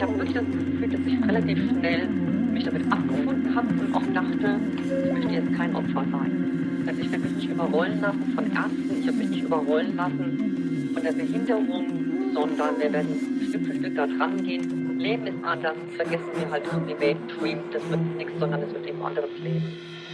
ich habe wirklich das Gefühl, dass ich relativ schnell mich damit abgefunden habe und auch dachte, ich möchte jetzt kein Opfer sein. Also ich will mich nicht überrollen lassen von Ärzten, ich habe mich nicht überrollen lassen von der Behinderung, sondern wir werden Stück für Stück da dran gehen. Leben ist anders, vergessen wir halt von dem Mainstream, das wird nichts, sondern es wird eben anderes Leben.